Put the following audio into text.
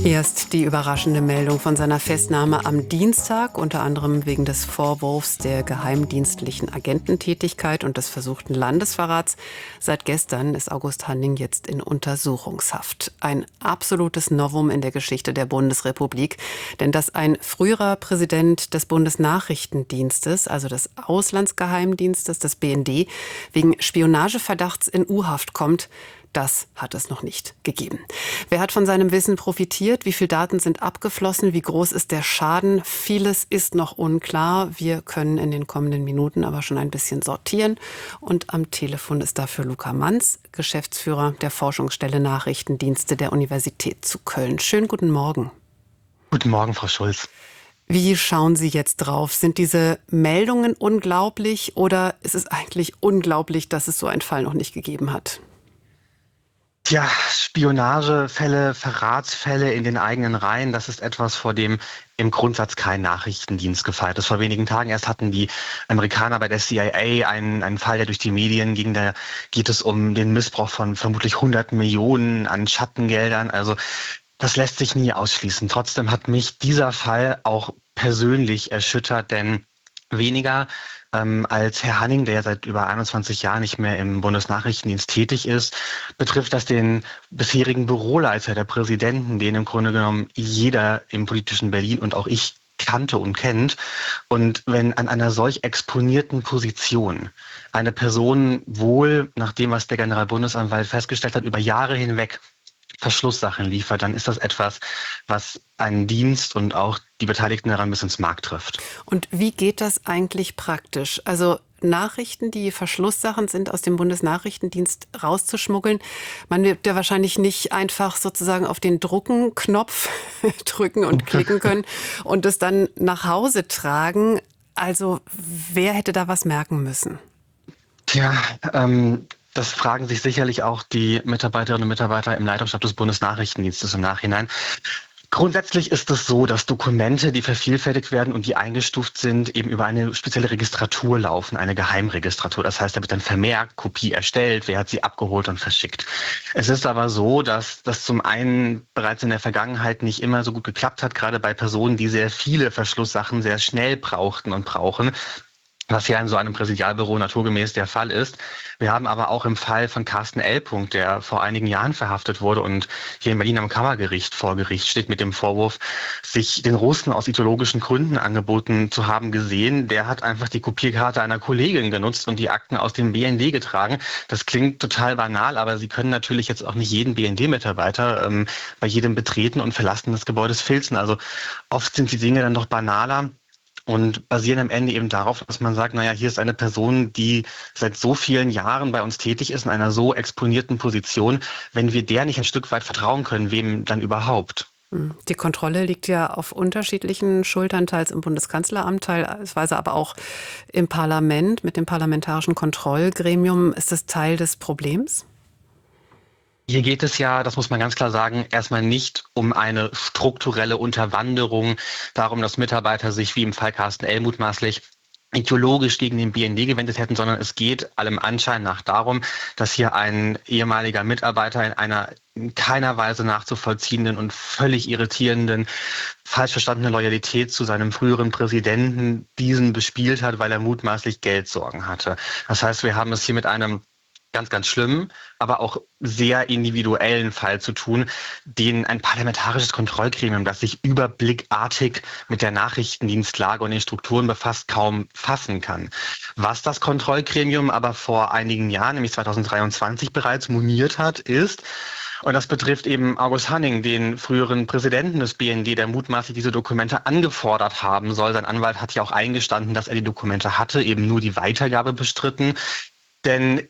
Erst die überraschende Meldung von seiner Festnahme am Dienstag, unter anderem wegen des Vorwurfs der geheimdienstlichen Agententätigkeit und des versuchten Landesverrats. Seit gestern ist August Hanning jetzt in Untersuchungshaft. Ein absolutes Novum in der Geschichte der Bundesrepublik. Denn dass ein früherer Präsident des Bundesnachrichtendienstes, also des Auslandsgeheimdienstes, des BND, wegen Spionageverdachts in U-Haft kommt, das hat es noch nicht gegeben. Wer hat von seinem Wissen profitiert? Wie viele Daten sind abgeflossen? Wie groß ist der Schaden? Vieles ist noch unklar. Wir können in den kommenden Minuten aber schon ein bisschen sortieren. Und am Telefon ist dafür Luca Manz, Geschäftsführer der Forschungsstelle Nachrichtendienste der Universität zu Köln. Schönen guten Morgen. Guten Morgen, Frau Schulz. Wie schauen Sie jetzt drauf? Sind diese Meldungen unglaublich oder ist es eigentlich unglaublich, dass es so einen Fall noch nicht gegeben hat? Ja, Spionagefälle, Verratsfälle in den eigenen Reihen, das ist etwas, vor dem im Grundsatz kein Nachrichtendienst gefeit ist. Vor wenigen Tagen erst hatten die Amerikaner bei der CIA einen Fall, der durch die Medien ging. Da geht es um den Missbrauch von vermutlich 100 Millionen an Schattengeldern. Also das lässt sich nie ausschließen. Trotzdem hat mich dieser Fall auch persönlich erschüttert, denn weniger als Herr Hanning, der ja seit über 21 Jahren nicht mehr im Bundesnachrichtendienst tätig ist, betrifft das den bisherigen Büroleiter der Präsidenten, den im Grunde genommen jeder im politischen Berlin und auch ich kannte und kennt. Und wenn an einer solch exponierten Position eine Person wohl, nach dem, was der Generalbundesanwalt festgestellt hat, über Jahre hinweg Verschlusssachen liefert, dann ist das etwas, was einen Dienst und auch die Beteiligten daran bis ins Mark trifft. Und wie geht das eigentlich praktisch? Also Nachrichten, die Verschlusssachen sind, aus dem Bundesnachrichtendienst rauszuschmuggeln. Man wird ja wahrscheinlich nicht einfach sozusagen auf den Drucken-Knopf drücken und klicken können und es dann nach Hause tragen. Also wer hätte da was merken müssen? Tja, das fragen sich sicherlich auch die Mitarbeiterinnen und Mitarbeiter im Leitungsstab des Bundesnachrichtendienstes im Nachhinein. Grundsätzlich ist es so, dass Dokumente, die vervielfältigt werden und die eingestuft sind, eben über eine spezielle Registratur laufen, eine Geheimregistratur. Das heißt, da wird dann vermerkt, Kopie erstellt, wer hat sie abgeholt und verschickt. Es ist aber so, dass das zum einen bereits in der Vergangenheit nicht immer so gut geklappt hat, gerade bei Personen, die sehr viele Verschlusssachen sehr schnell brauchten und brauchen, was ja in so einem Präsidialbüro naturgemäß der Fall ist. Wir haben aber auch im Fall von Carsten L. der vor einigen Jahren verhaftet wurde und hier in Berlin am Kammergericht vor Gericht steht mit dem Vorwurf, sich den Russen aus ideologischen Gründen angeboten zu haben, gesehen. Der hat einfach die Kopierkarte einer Kollegin genutzt und die Akten aus dem BND getragen. Das klingt total banal, aber Sie können natürlich jetzt auch nicht jeden BND-Mitarbeiter bei jedem Betreten und Verlassen des Gebäudes filzen. Also oft sind die Dinge dann doch banaler und basieren am Ende eben darauf, dass man sagt, naja, hier ist eine Person, die seit so vielen Jahren bei uns tätig ist, in einer so exponierten Position. Wenn wir der nicht ein Stück weit vertrauen können, wem dann überhaupt? Die Kontrolle liegt ja auf unterschiedlichen Schultern, teils im Bundeskanzleramt, teilweise aber auch im Parlament mit dem Parlamentarischen Kontrollgremium. Ist das Teil des Problems? Hier geht es ja, das muss man ganz klar sagen, erstmal nicht um eine strukturelle Unterwanderung, darum, dass Mitarbeiter sich wie im Fall Carsten L. mutmaßlich ideologisch gegen den BND gewendet hätten, sondern es geht allem Anschein nach darum, dass hier ein ehemaliger Mitarbeiter in einer in keiner Weise nachzuvollziehenden und völlig irritierenden, falsch verstandenen Loyalität zu seinem früheren Präsidenten diesen bespielt hat, weil er mutmaßlich Geldsorgen hatte. Das heißt, wir haben es hier mit einem ganz, ganz schlimmen, aber auch sehr individuellen Fall zu tun, den ein parlamentarisches Kontrollgremium, das sich überblickartig mit der Nachrichtendienstlage und den Strukturen befasst, kaum fassen kann. Was das Kontrollgremium aber vor einigen Jahren, nämlich 2023 bereits moniert hat, ist, und das betrifft eben August Hanning, den früheren Präsidenten des BND, der mutmaßlich diese Dokumente angefordert haben soll. Sein Anwalt hat ja auch eingestanden, dass er die Dokumente hatte, eben nur die Weitergabe bestritten. Denn